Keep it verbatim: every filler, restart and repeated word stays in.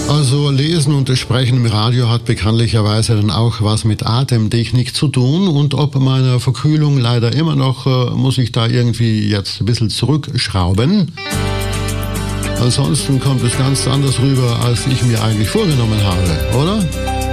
Also Lesen und Sprechen im Radio hat bekanntlicherweise dann auch was mit Atemtechnik zu tun und ob meiner Verkühlung leider immer noch, äh, muss ich da irgendwie jetzt ein bisschen zurückschrauben. Ansonsten kommt es ganz anders rüber, als ich mir eigentlich vorgenommen habe, oder?